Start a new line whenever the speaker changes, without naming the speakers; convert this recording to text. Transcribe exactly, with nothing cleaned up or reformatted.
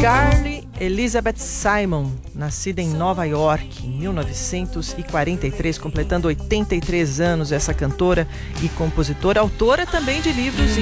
Carly Elizabeth Simon, nascida em Nova York em mil novecentos e quarenta e três, completando oitenta e três anos, essa cantora e compositora, autora também de livros